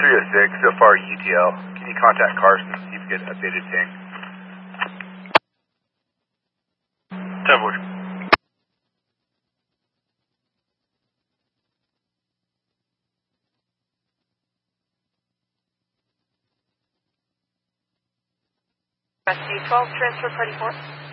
306, so far UTL. Can you contact Carson, see if you get an updated ping? 10-4. Rescue 12, transfer party 4.